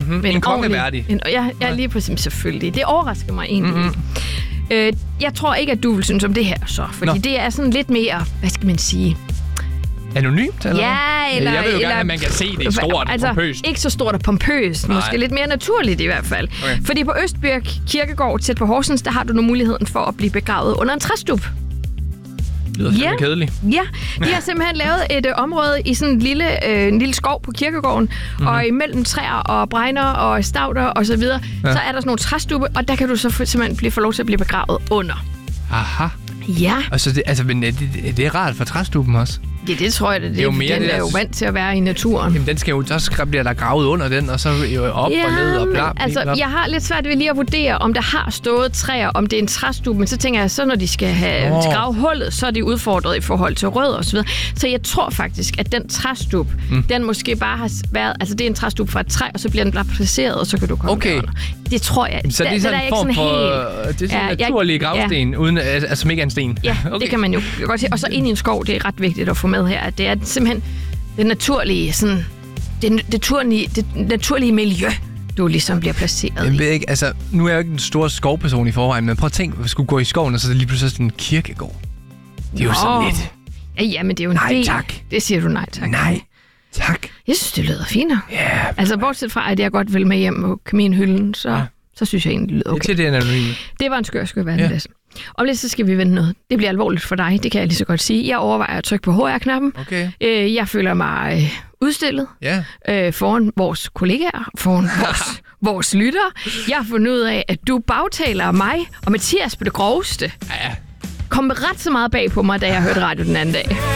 En kongeværdig. Ja, lige præcis, selvfølgelig. Det overrasker mig egentlig. Jeg tror ikke, at du vil synes om det her så, fordi det er sådan lidt mere, hvad skal man sige... Anonymt, eller? Ja, eller... Jeg vil jo gerne, at man kan se det stort og pompøst. Ikke så stort og pompøst. Måske lidt mere naturligt i hvert fald. Okay. Fordi på Østbirk Kirkegård, tæt på Horsens, der har du nu muligheden for at blive begravet under en træstup. Det lyder fandme kedeligt. Ja, de har simpelthen lavet et område i sådan en lille skov på kirkegården, og imellem træer og bregner og stauder og så videre, så er der sådan nogle træstubbe, og der kan du så simpelthen få lov til at blive begravet under. Aha. Ja. Men det er rart for træstuben også. Ja, det tror jeg, det er. Den er jo vant til at være i naturen. Jamen, den skal jo, så bliver der gravet under den, og så jo op og ned og blab. Altså, jeg har lidt svært ved lige at vurdere, om der har stået træer, om det er en træstube, men så tænker jeg, så når de skal have grave hullet, så er de udfordret i forhold til rød og så videre. Så jeg tror faktisk, at den træstube, den måske bare har været, altså det er en træstube fra et træ, og så bliver den bare placeret, og så kan du komme derunder. Det tror jeg. Så det er sådan en form for det er sådan en naturlig gravsten, uden, altså, som ikke er en sten. Ja, det kan man jo godt se. Og så ind i en skov, det er ret vigtigt at få med her, at det er simpelthen det naturlige, sådan, det naturlige miljø, du ligesom bliver placeret i. Jeg ved ikke, altså, nu er jeg jo ikke en stor skovperson i forvejen, men prøv at tænke, at vi skulle gå i skoven, og så er det lige pludselig sådan en kirkegård. Det er jo sådan lidt... Ja, men det er jo en del. Nej, tak. Det siger du nej tak. Nej, tak. Jeg synes, det lyder finere. Ja. Altså, bortset fra, at jeg godt vil med hjem på kaminhylden, så synes jeg egentlig, det lyder okay. Det er det, det var en skør verden, Lasse. Om lidt, så skal vi vende noget. Det bliver alvorligt for dig, det kan jeg lige så godt sige. Jeg overvejer at trykke på HR-knappen. Okay. Jeg føler mig udstillet foran vores kollegaer, foran vores lyttere. Jeg har fundet ud af, at du bagtaler mig og Mathias på det groveste. Ja. Kom ret så meget bag på mig, da jeg hørte radio den anden dag.